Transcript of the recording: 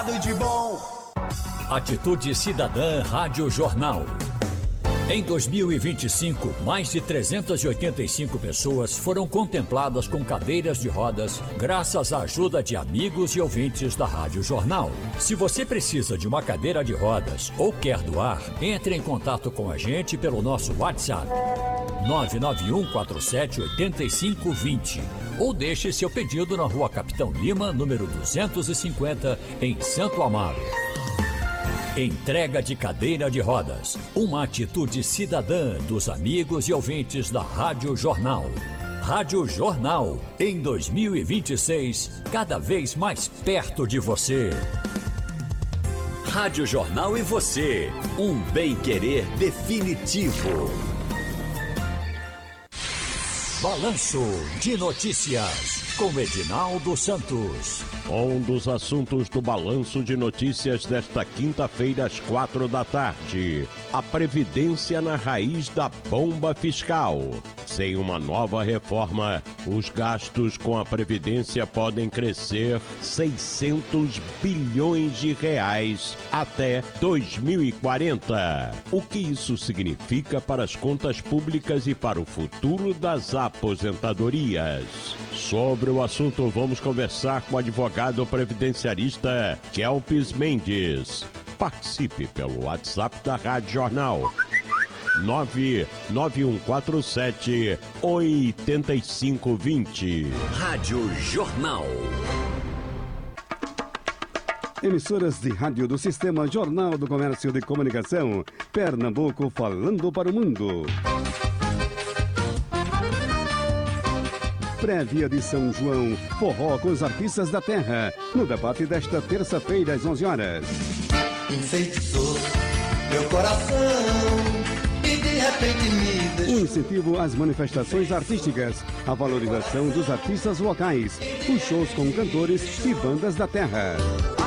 De bom. Atitude Cidadã Rádio Jornal. Em 2025, mais de 385 pessoas foram contempladas com cadeiras de rodas graças à ajuda de amigos e ouvintes da Rádio Jornal. Se você precisa de uma cadeira de rodas ou quer doar, entre em contato com a gente pelo nosso WhatsApp 991478520 ou deixe seu pedido na Rua Capitão Lima, número 250, em Santo Amaro. Entrega de cadeira de rodas, uma atitude cidadã dos amigos e ouvintes da Rádio Jornal. Rádio Jornal, em 2026, cada vez mais perto de você. Rádio Jornal e você, um bem-querer definitivo. Balanço de Notícias, com Edinaldo Santos. Um dos assuntos do Balanço de Notícias desta quinta-feira às 4h. A Previdência na raiz da bomba fiscal. Sem uma nova reforma, os gastos com a Previdência podem crescer 600 bilhões de reais até 2040. O que isso significa para as contas públicas e para o futuro das aposentadorias? Sobre o assunto, vamos conversar com o advogado previdenciarista Kelpis Mendes. Participe pelo WhatsApp da Rádio Jornal 99147-8520. Rádio Jornal. Emissoras de rádio do Sistema Jornal do Comércio de Comunicação, Pernambuco falando para o mundo. Prévia de São João, forró com os artistas da terra, no debate desta terça-feira às 11h. Enfeitiçou meu coração e de repente me deixou. Um incentivo às manifestações artísticas, a valorização dos artistas locais, os shows com cantores e bandas da terra.